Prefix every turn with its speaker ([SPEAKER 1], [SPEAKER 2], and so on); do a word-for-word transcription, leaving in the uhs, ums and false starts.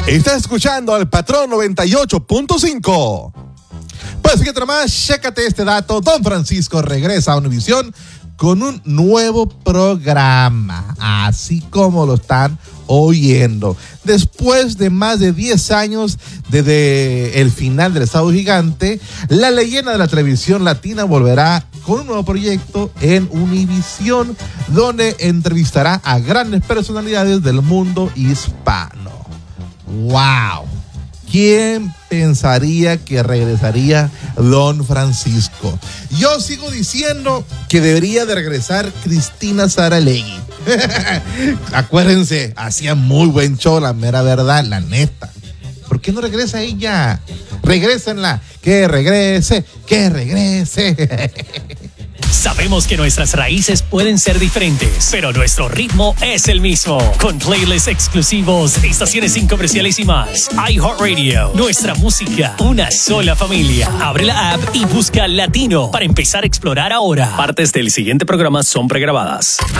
[SPEAKER 1] Estás escuchando al Patrón noventa y ocho punto cinco. Pues fíjate nomás, chécate este dato. Don Francisco regresa a Univisión con un nuevo programa, así como lo están oyendo. Después de más de diez años desde el final del Estado Gigante, la leyenda de la televisión latina volverá con un nuevo proyecto en Univisión, donde entrevistará a grandes personalidades del mundo hispano. ¡Wow! ¿Quién pensaría que regresaría Don Francisco? Yo sigo diciendo que debería de regresar Cristina Saralegui. Acuérdense, hacía muy buen show, la mera verdad, la neta. ¿Por qué no regresa ella? Regrésenla, que regrese, que regrese.
[SPEAKER 2] Sabemos que nuestras raíces pueden ser diferentes, pero nuestro ritmo es el mismo. Con playlists exclusivos, estaciones sin comerciales y más. iHeartRadio, nuestra música, una sola familia. Abre la app y busca Latino para empezar a explorar ahora. Partes del siguiente programa son pregrabadas.